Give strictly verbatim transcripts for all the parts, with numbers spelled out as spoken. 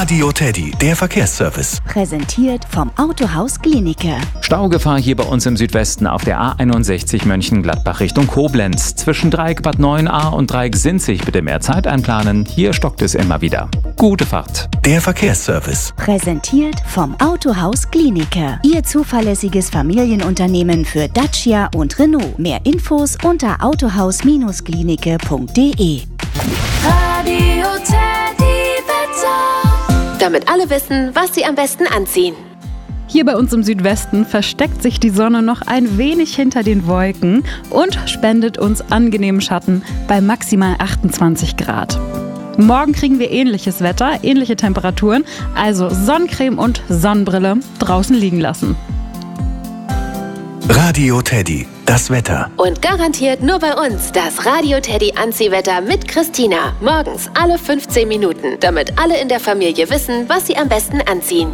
Radio Teddy, der Verkehrsservice. Präsentiert vom Autohaus Glienicke. Staugefahr hier bei uns im Südwesten auf der A einundsechzig Mönchengladbach Richtung Koblenz. Zwischen Dreieck Bad neun a und Dreieck Sinzig bitte mehr Zeit einplanen. Hier stockt es immer wieder. Gute Fahrt. Der Verkehrsservice. Präsentiert vom Autohaus Glienicke. Ihr zuverlässiges Familienunternehmen für Dacia und Renault. Mehr Infos unter autohaus Glienicke punkt de. Radio Teddy Wetter. Damit alle wissen, was sie am besten anziehen. Hier bei uns im Südwesten versteckt sich die Sonne noch ein wenig hinter den Wolken und spendet uns angenehmen Schatten bei maximal achtundzwanzig Grad. Morgen kriegen wir ähnliches Wetter, ähnliche Temperaturen, also Sonnencreme und Sonnenbrille draußen liegen lassen. Radio Teddy, das Wetter. Und garantiert nur bei uns das Radio Teddy Anziehwetter mit Christina. Morgens alle fünfzehn Minuten, damit alle in der Familie wissen, was sie am besten anziehen.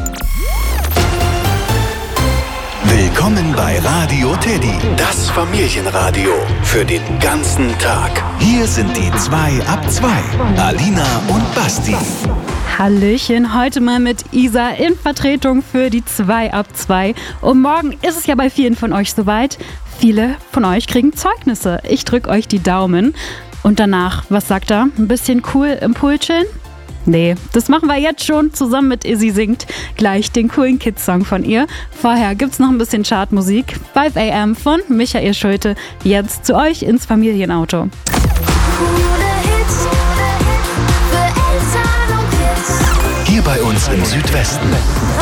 Willkommen bei Radio Teddy, das Familienradio für den ganzen Tag. Hier sind die zwei ab zwei, Alina und Basti. Hallöchen, heute mal mit Isa in Vertretung für die zwei ab zwei. Und morgen ist es ja bei vielen von euch soweit. Viele von euch kriegen Zeugnisse. Ich drücke euch die Daumen. Und danach, was sagt er? Ein bisschen cool im Pool chillen? Nee, das machen wir jetzt schon zusammen mit Izzy singt gleich den coolen Kids-Song von ihr. Vorher gibt's noch ein bisschen Chartmusik. fünf a m von Michael Schulte. Jetzt zu euch ins Familienauto. Hier bei uns im Südwesten.